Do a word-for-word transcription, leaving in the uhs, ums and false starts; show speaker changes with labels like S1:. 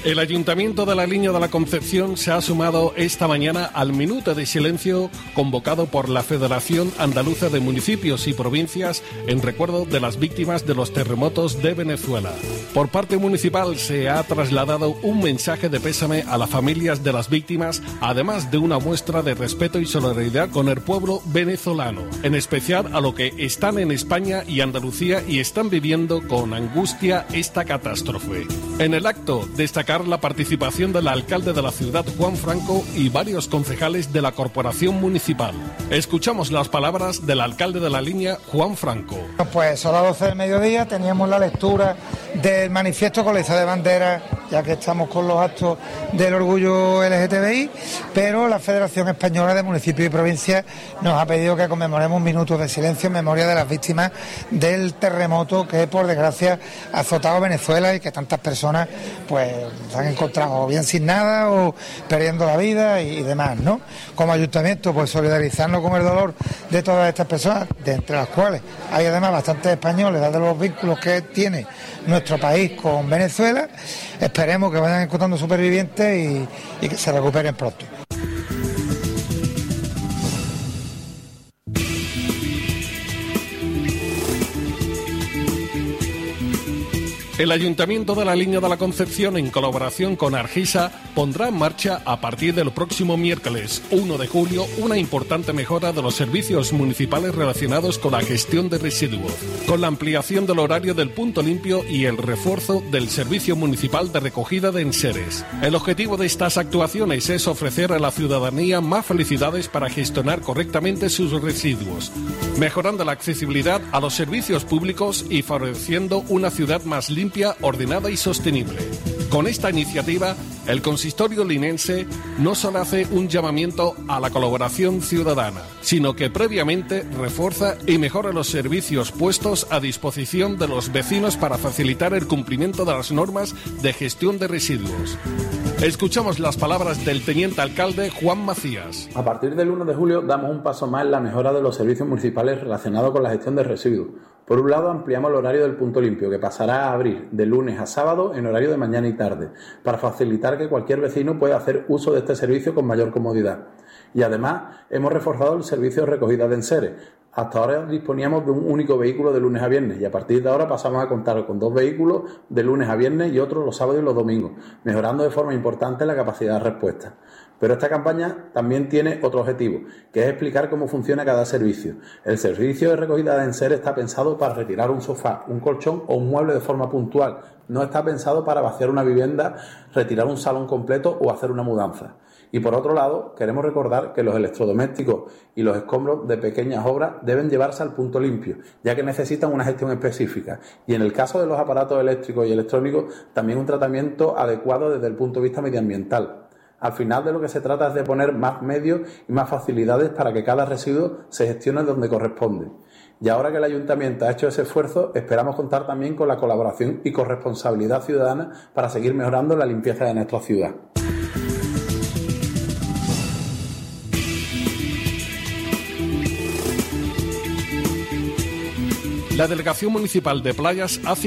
S1: El Ayuntamiento de la Línea de la Concepción se ha sumado esta mañana al minuto de silencio convocado por la Federación Andaluza de Municipios y Provincias en recuerdo de las víctimas de los terremotos de Venezuela. Por parte municipal se ha trasladado un mensaje de pésame a las familias de las víctimas, además de una muestra de respeto y solidaridad con el pueblo venezolano, en especial a los que están en España y Andalucía y están viviendo con angustia esta catástrofe. En el acto destacar la participación del alcalde de la ciudad, Juan Franco, y varios concejales de la corporación municipal. Escuchamos las palabras del alcalde de la Línea, Juan Franco.
S2: Pues a las doce del mediodía teníamos la lectura del manifiesto con la izada de bandera, ya que estamos con los actos del orgullo L G T B I, pero la Federación Española de Municipios y Provincias nos ha pedido que conmemoremos un minuto de silencio en memoria de las víctimas del terremoto que, por desgracia, ha azotado Venezuela y que tantas personas pues se han encontrado bien sin nada o perdiendo la vida y, y demás, ¿no? Como ayuntamiento, pues solidarizarnos con el dolor de todas estas personas, de entre las cuales hay además bastantes españoles, dado los vínculos que tiene nuestro país con Venezuela. Esperemos que vayan encontrando supervivientes y, y que se recuperen pronto.
S1: El Ayuntamiento de la Línea de la Concepción, en colaboración con Argisa, pondrá en marcha a partir del próximo miércoles uno de julio una importante mejora de los servicios municipales relacionados con la gestión de residuos, con la ampliación del horario del punto limpio y el refuerzo del servicio municipal de recogida de enseres. El objetivo de estas actuaciones es ofrecer a la ciudadanía más facilidades para gestionar correctamente sus residuos, mejorando la accesibilidad a los servicios públicos y favoreciendo una ciudad más limpia, ordenada y sostenible. Con esta iniciativa, el consistorio linense no solo hace un llamamiento a la colaboración ciudadana, sino que previamente refuerza y mejora los servicios puestos a disposición de los vecinos para facilitar el cumplimiento de las normas de gestión de residuos. Escuchamos las palabras del teniente alcalde Juan Macías.
S3: A partir del uno de julio damos un paso más en la mejora de los servicios municipales relacionados con la gestión de residuos. Por un lado, ampliamos el horario del punto limpio, que pasará a abrir de lunes a sábado en horario de mañana y tarde, para facilitar que cualquier vecino pueda hacer uso de este servicio con mayor comodidad. Y además, hemos reforzado el servicio de recogida de enseres. Hasta ahora disponíamos de un único vehículo de lunes a viernes y a partir de ahora pasamos a contar con dos vehículos de lunes a viernes y otros los sábados y los domingos, mejorando de forma importante la capacidad de respuesta. Pero esta campaña también tiene otro objetivo, que es explicar cómo funciona cada servicio. El servicio de recogida de enseres está pensado para retirar un sofá, un colchón o un mueble de forma puntual. No está pensado para vaciar una vivienda, retirar un salón completo o hacer una mudanza. Y por otro lado, queremos recordar que los electrodomésticos y los escombros de pequeñas obras deben llevarse al punto limpio, ya que necesitan una gestión específica. Y en el caso de los aparatos eléctricos y electrónicos, también un tratamiento adecuado desde el punto de vista medioambiental. Al final, de lo que se trata es de poner más medios y más facilidades para que cada residuo se gestione donde corresponde. Y ahora que el Ayuntamiento ha hecho ese esfuerzo, esperamos contar también con la colaboración y corresponsabilidad ciudadana para seguir mejorando la limpieza de nuestra ciudad.
S1: La Delegación Municipal de Playas hace